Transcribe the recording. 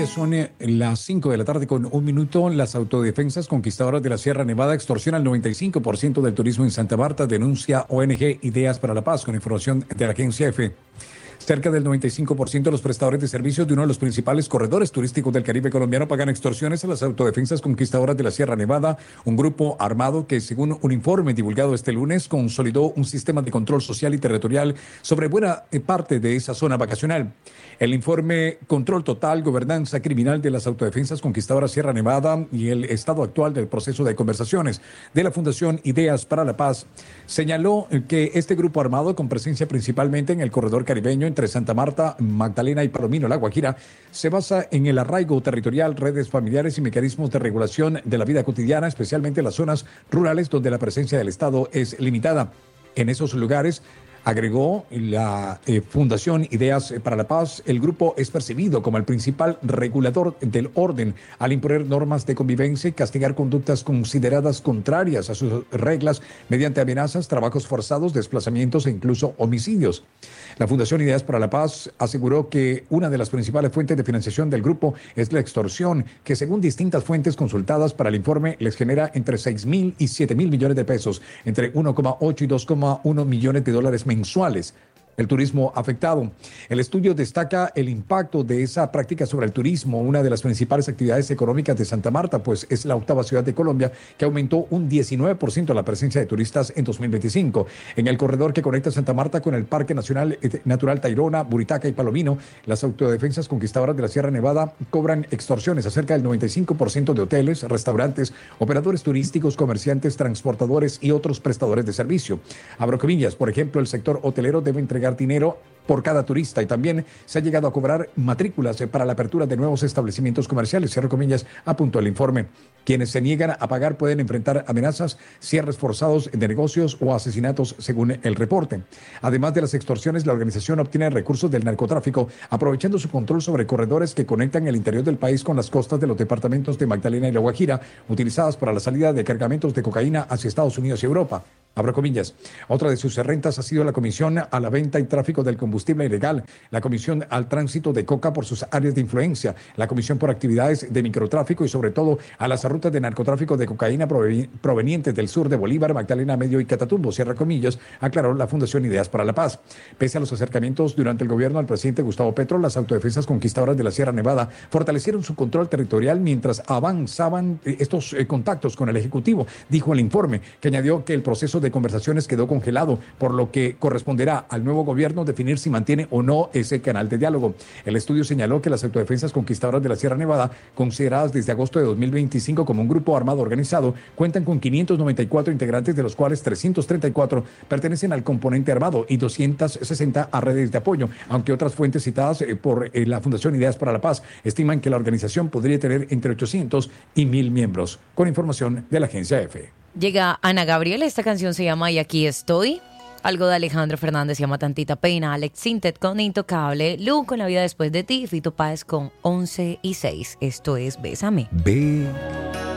Colombia, son las 5 de la tarde con un minuto. Las autodefensas conquistadoras de la Sierra Nevada extorsionan el 95% del turismo en Santa Marta, denuncia ONG Ideas para la Paz, con información de la agencia EFE. Cerca del 95% de los prestadores de servicios de uno de los principales corredores turísticos del Caribe colombiano pagan extorsiones a las autodefensas conquistadoras de la Sierra Nevada, un grupo armado que, según un informe divulgado este lunes, consolidó un sistema de control social y territorial sobre buena parte de esa zona vacacional. El informe Control Total, Gobernanza Criminal de las Autodefensas Conquistadoras Sierra Nevada y el estado actual del proceso de conversaciones de la Fundación Ideas para la Paz señaló que este grupo armado, con presencia principalmente en el corredor caribeño entre Santa Marta, Magdalena y Palomino, La Guajira, se basa en el arraigo territorial, redes familiares y mecanismos de regulación de la vida cotidiana, especialmente en las zonas rurales donde la presencia del Estado es limitada. En esos lugares, agregó la Fundación Ideas para la Paz, el grupo es percibido como el principal regulador del orden al imponer normas de convivencia y castigar conductas consideradas contrarias a sus reglas mediante amenazas, trabajos forzados, desplazamientos e incluso homicidios. La Fundación Ideas para la Paz aseguró que una de las principales fuentes de financiación del grupo es la extorsión, que según distintas fuentes consultadas para el informe les genera entre 6.000 y 7.000 millones de pesos, entre 1,8 y 2,1 millones de dólares mensuales. El turismo afectado. El estudio destaca el impacto de esa práctica sobre el turismo, una de las principales actividades económicas de Santa Marta, pues es la octava ciudad de Colombia que aumentó un 19% la presencia de turistas en 2025. En el corredor que conecta Santa Marta con el Parque Natural Tayrona, Buritaca y Palomino, las autodefensas conquistadoras de la Sierra Nevada cobran extorsiones a cerca del 95% de hoteles, restaurantes, operadores turísticos, comerciantes, transportadores y otros prestadores de servicio. Abro comillas, por ejemplo, el sector hotelero debe entregar dinero por cada turista y también se ha llegado a cobrar matrículas para la apertura de nuevos establecimientos comerciales, cierro comillas, apuntó el informe. Quienes se niegan a pagar pueden enfrentar amenazas, cierres forzados de negocios o asesinatos, según el reporte. Además de las extorsiones, la organización obtiene recursos del narcotráfico, aprovechando su control sobre corredores que conectan el interior del país con las costas de los departamentos de Magdalena y La Guajira, utilizadas para la salida de cargamentos de cocaína hacia Estados Unidos y Europa. Abro comillas. Otra de sus rentas ha sido la Comisión a la Venta y Tráfico del Combustible Ilegal, la Comisión al Tránsito de Coca por sus áreas de influencia, la Comisión por actividades de microtráfico y sobre todo a las rutas de narcotráfico de cocaína provenientes del sur de Bolívar, Magdalena Medio y Catatumbo, cierra comillas, aclaró la Fundación Ideas para la Paz. Pese a los acercamientos durante el gobierno al presidente Gustavo Petro, las autodefensas conquistadoras de la Sierra Nevada fortalecieron su control territorial mientras avanzaban estos contactos con el Ejecutivo, dijo el informe, que añadió que el proceso de conversaciones quedó congelado, por lo que corresponderá al nuevo gobierno definir si mantiene o no ese canal de diálogo. El estudio señaló que las autodefensas conquistadoras de la Sierra Nevada, consideradas desde agosto de 2025 como un grupo armado organizado, cuentan con 594 integrantes, de los cuales 334 pertenecen al componente armado y 260 a redes de apoyo, aunque otras fuentes citadas por la Fundación Ideas para la Paz estiman que la organización podría tener entre 800 y 1.000 miembros. Con información de la agencia EFE. Llega Ana Gabriel, esta canción se llama Y aquí estoy. Algo de Alejandro Fernández se llama Tantita Pena. Alex Sintet con Intocable. Lu con La vida después de ti. Fito Páez con 11 y 6. Esto es Bésame.